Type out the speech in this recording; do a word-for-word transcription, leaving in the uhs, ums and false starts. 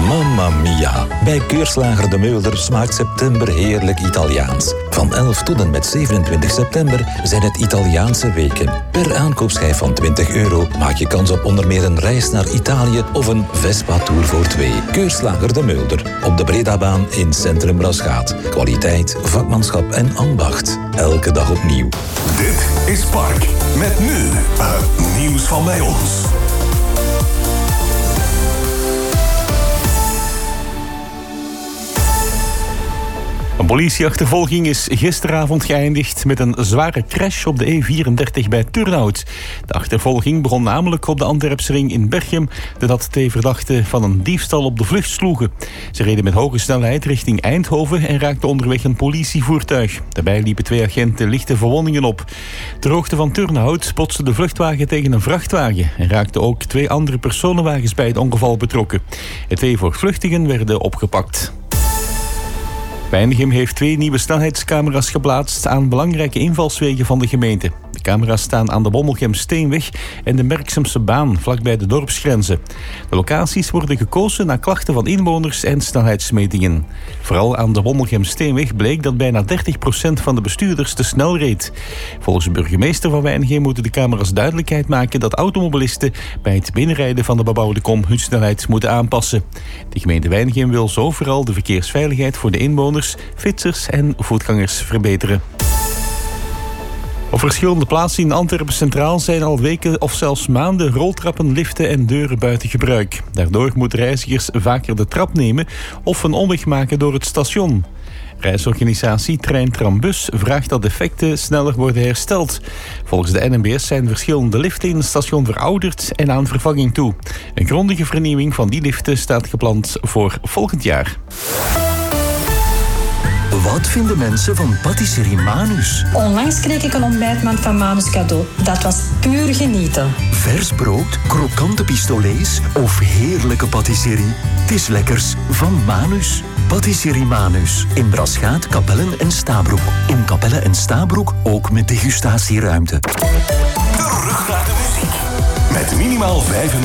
Mamma mia. Bij Keurslager De Meulder smaakt september heerlijk Italiaans. Van elf tot en met zevenentwintig september zijn het Italiaanse weken. Per aankoopschijf van twintig euro maak je kans op onder meer een reis naar Italië of een Vespa-tour voor twee. Keurslager De Meulder. Op de Bredabaan in Centrum Braschaat. Kwaliteit, vakmanschap en ambacht. Elke dag opnieuw. Dit is Park. Met nu het nieuws van bij ons. Een politieachtervolging is gisteravond geëindigd met een zware crash op de E vierendertig bij Turnhout. De achtervolging begon namelijk op de Antwerpsring in Berchem, doordat twee verdachten van een diefstal op de vlucht sloegen. Ze reden met hoge snelheid richting Eindhoven en raakten onderweg een politievoertuig. Daarbij liepen twee agenten lichte verwondingen op. Ter hoogte van Turnhout botste de vluchtwagen tegen een vrachtwagen en raakten ook twee andere personenwagens bij het ongeval betrokken. De twee voortvluchtigen werden opgepakt. Wijnegem heeft twee nieuwe snelheidscamera's geplaatst aan belangrijke invalswegen van de gemeente. De camera's staan aan de Bommelgem-Steenweg en de Merksemse baan, vlakbij de dorpsgrenzen. De locaties worden gekozen na klachten van inwoners en snelheidsmetingen. Vooral aan de Bommelgem-Steenweg bleek dat bijna dertig procent van de bestuurders te snel reed. Volgens de burgemeester van Wijnegem moeten de camera's duidelijkheid maken dat automobilisten bij het binnenrijden van de bebouwde kom hun snelheid moeten aanpassen. De gemeente Wijnegem wil zo vooral de verkeersveiligheid voor de inwoners, fietsers en voetgangers verbeteren. Op verschillende plaatsen in Antwerpen Centraal zijn al weken of zelfs maanden roltrappen, liften en deuren buiten gebruik. Daardoor moeten reizigers vaker de trap nemen of een omweg maken door het station. Reisorganisatie Trein Tram Bus vraagt dat defecten sneller worden hersteld. Volgens de N M B S zijn verschillende liften in het station verouderd en aan vervanging toe. Een grondige vernieuwing van die liften staat gepland voor volgend jaar. Wat vinden mensen van Patisserie Manus? Onlangs kreeg ik een ontbijtmand van Manus cadeau. Dat was puur genieten. Vers brood, krokante pistolets of heerlijke patisserie. Het is lekkers van Manus. Patisserie Manus. In Braschaat, Kapellen en Stabroek. In Kapellen en Stabroek ook met degustatieruimte. Terug naar de muziek. Met minimaal vijfennegentig